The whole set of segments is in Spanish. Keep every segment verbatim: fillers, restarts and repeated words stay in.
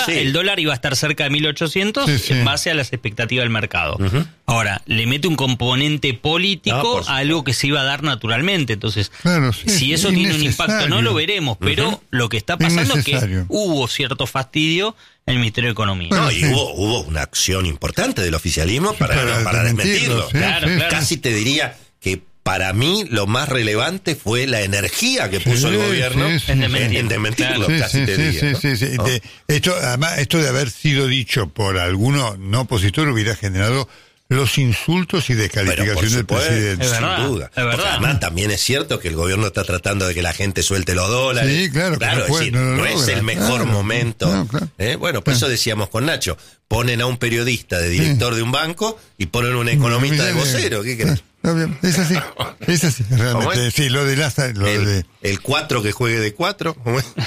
sí. el dólar iba a estar cerca de mil ochocientos sí, sí. en base a las expectativas del mercado. Uh-huh. Ahora, le mete un componente político No, a algo que se iba a dar naturalmente. Entonces, claro, sí, si eso es tiene un impacto, no innecesario. lo veremos, pero Uh-huh. lo que está pasando es que Innecesario. hubo cierto fastidio en el Ministerio de Economía. Bueno, No, y sí. hubo, hubo una acción importante del oficialismo para, para para desmentirlo, desmentirlo. sí, Claro, sí. claro. Casi te diría que para mí lo más relevante fue la energía que puso Sí, el gobierno sí, sí, En en, desmentir. en desmentirlo, Sí, casi sí, te sí, diría. sí, ¿no? sí, sí. ¿No? De- esto, además, esto de haber sido dicho por alguno no opositor hubiera generado los insultos y Pero por descalificación del supuesto, presidente. Es sin verdad, duda. es verdad. Porque además también es cierto que el gobierno está tratando de que la gente suelte los dólares. Sí, claro, que no es puede, decir, no lo no es logra, el mejor claro. momento. No, claro. ¿eh? Bueno, por eso decíamos con Nacho, ponen a un periodista de director de un banco y ponen a un economista de vocero. ¿Qué crees? Está bien, es así, es así, ¿Cómo realmente. es? Sí, lo de Laza, lo El, de... el cuatro que juegue de cuatro,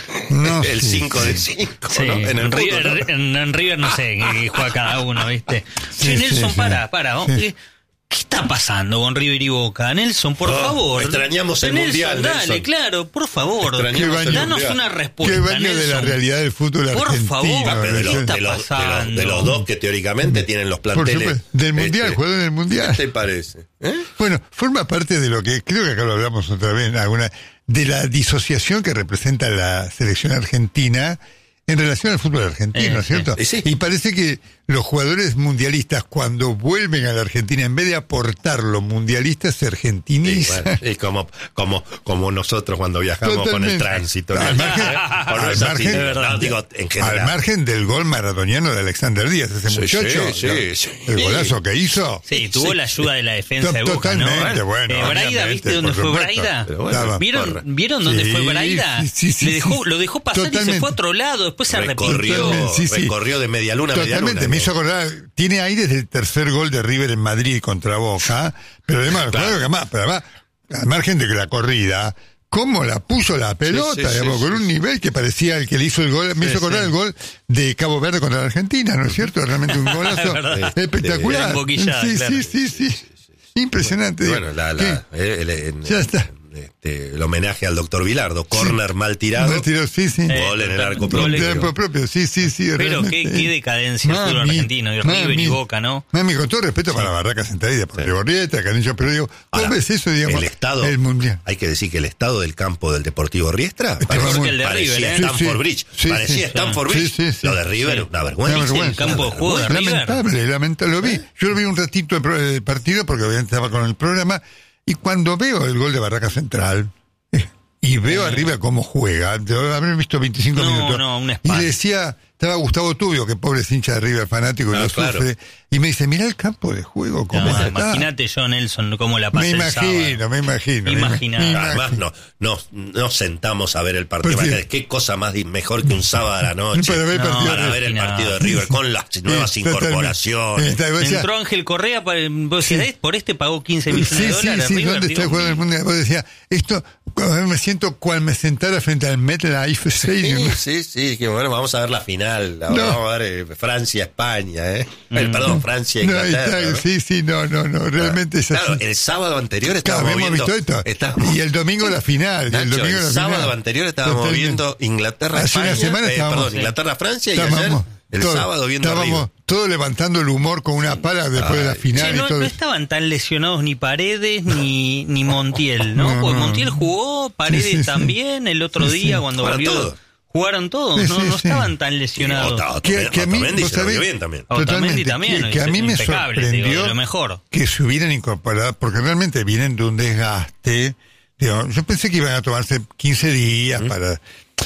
No, el sí, cinco sí. de cinco, Sí, ¿no? En el en, River, fútbol, ¿no? en, en River no sé qué juega cada uno, ¿viste? Sí, Che, Nelson, sí, para, sí. para. Sí. ¿qué, ¿Qué está pasando con River y Boca? Nelson, por Oh, favor. extrañamos el Nelson, Mundial, dale, Nelson. claro, por favor. Extrañamos el Danos Mundial. una respuesta, Qué baño de la Nelson. realidad del fútbol Por argentino. favor, Ah, pero de, ¿qué los, está de, los, de, los, pasando? de los dos que teóricamente tienen los Por planteles. supuesto, del Mundial, este, jugador del Mundial. ¿Qué te parece? ¿Eh? Bueno, forma parte de lo que, creo que acá lo hablamos otra vez, alguna, de la disociación que representa la selección argentina en relación al fútbol argentino, Eh, ¿no es cierto? sí. Sí. Y parece que los jugadores mundialistas, cuando vuelven a la Argentina, en vez de aportar los mundialistas, se Y argentinizan. bueno, y como, como, como nosotros cuando viajamos con el Totalmente. tránsito. ¿no? Al margen- ¿O no al es así? margen- De verdad, digo, en general. Al margen del gol maradoniano de Alexander Díaz, ese Sí, muchacho, sí, sí, sí. el golazo que hizo. Sí, tuvo Sí. la ayuda de la defensa de To- Boca, ¿no? totalmente, bueno, Eh, Braida, obviamente, ¿viste dónde por fue supuesto. Braida? Pero bueno, Estaba- ¿Vieron, corre. ¿Vieron dónde Sí, fue Braida? sí, sí, Le dejó, sí. lo dejó pasar y se Totalmente. fue a otro lado, después se arrepintió. Recorrió, Sí, sí. recorrió de media luna a media Totalmente, luna. me hizo acordar, tiene aires del tercer gol de River en Madrid contra Boca, pero además, Claro. claro que además, pero además, al margen de que la corrida, cómo la puso la pelota, Sí, sí, digamos, sí, con sí, un sí. nivel que parecía el que le hizo el gol, me Sí, hizo acordar sí. el gol de Cabo Verde contra la Argentina, ¿no es cierto? Realmente un golazo Es verdad. espectacular. Era emboquillada, sí, claro. sí, sí, sí, Impresionante. Bueno, la, la, eh, el, el- Ya está. este, el homenaje al doctor Vilardo, corner mal tirado, No tiró, sí, sí. Eh, gol en el arco gol propio. en- Tiempo propio, sí, sí, sí. Pero qué, realmente. qué decadencia el fútbol Mami, argentino, y River mami. y Boca, ¿no? Mami, con todo respeto para Barraca Central y Deportivo Borrieta, Canillo, pero digo, Ahora, ¿cómo ves eso, digamos? el estado, El Mundial. hay que decir que el estado del campo del Deportivo Riestra parecía, mejor que el de parecía River, ¿eh? Stanford Sí, sí. Bridge, Sí, parecía sí. Stanford Sí, Bridge. sí, sí. Lo de River, Sí. una vergüenza. Una vergüenza. El campo de juego de River. Lamentable, lamentable, lo vi. Yo lo vi un ratito el pro- el partido porque obviamente estaba con el programa y cuando veo el gol de Barraca Central eh, y veo arriba cómo juega, de haber visto veinticinco No, minutos no, un y espanto. le decía, estaba Gustavo Tubio, que pobre es hincha de River fanático y Ah, lo claro. sufre, y me dice, mira el campo de juego, cómo No, está. imagínate yo, Nelson, cómo la pasé Me el imagino, sábado. me imagino. me Imagina. imagino. Además, no, no, no sentamos a ver el partido. Pues sí. Imagínate, qué cosa más di- mejor que un sábado a la noche Para ver el No, partido. para ver el Imagina. partido de River con las nuevas Sí, totalmente. incorporaciones. Está, vos decías, Entró Ángel Correa, para, vos decías, Sí. "Eh, por este pagó quince millones Sí, de sí, dólares. sí, River", ¿dónde está el digo, juego del mundial? Vos decías, esto, a ver, me siento cual me sentara frente al MetLife Stadium. Sí, sí, sí, que bueno, vamos a ver la final. Ahora No. vamos a ver eh, Francia-España, ¿eh? Eh, Perdón, Francia No, ahí Inglaterra. está, ¿no? sí, sí, no, no, no, realmente es Claro, así. el sábado anterior Claro, estábamos habíamos viendo. visto esto. estábamos- Y el domingo la final. Nacho, el domingo el la sábado final. anterior estábamos Totalmente. viendo Inglaterra, Hace una España, semana eh, estábamos- perdón, Inglaterra, Francia y Estábamos ayer el todo- sábado viendo a estábamos River. todos levantando el humor con una pala después de la Ay. final Che, no, y todo. no estaban tan lesionados ni Paredes ni, ni Montiel, ¿no? No, Porque no. Montiel jugó, Paredes Sí, sí, sí. también, el otro Sí, día sí. cuando Jugaron volvió. todos. Jugaron todos, Sí, no, sí, no sí. estaban tan lesionados. Ota- Que, Otamendi- que a mí, Otamendi vos se lo sabés, vio bien también. Otamendi totalmente, también, que, que a mí me impecable, te digo, sorprendió de lo mejor. que se hubieran incorporado, porque realmente vienen de un desgaste. Digo, yo pensé que iban a tomarse quince días para,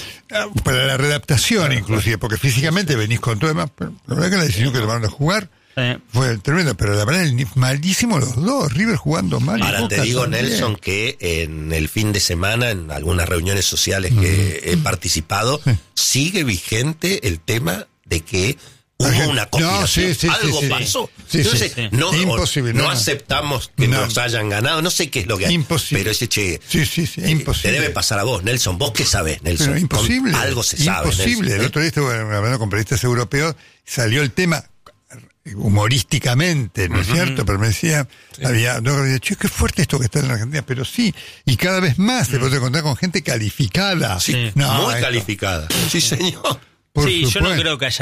para la readaptación, inclusive, porque físicamente venís con todo demás. Pero la verdad que la decisión que tomaron de jugar Eh, fue tremenda, pero la verdad, el- malísimo los dos, River jugando mal. y Ahora Boca te digo, también. Nelson, que en el fin de semana, en algunas reuniones sociales que he participado, sigue vigente el tema de que hubo Argent- una No, conspiración. sí, sí, Algo sí, sí. pasó. Sí, Entonces, sí, sí. no, Imposible, no no. aceptamos que No. nos hayan ganado. No sé qué es lo que hay. Imposible. Pero ese che. Sí, sí, sí, eh, imposible. Te debe pasar a vos, Nelson. ¿Vos qué sabés, Nelson? Pero imposible. Con- algo se sabe. Imposible. Nelson, El ¿eh? otro día estuve hablando con periodistas europeos, salió el tema humorísticamente, ¿no es cierto? Pero me decía, había, no, decía, che, qué fuerte esto que está en la Argentina, pero sí, y cada vez más te puedes encontrar con gente calificada. Sí, No, muy esto- calificada. Sí, señor. por sí, yo no supuesto. creo que haya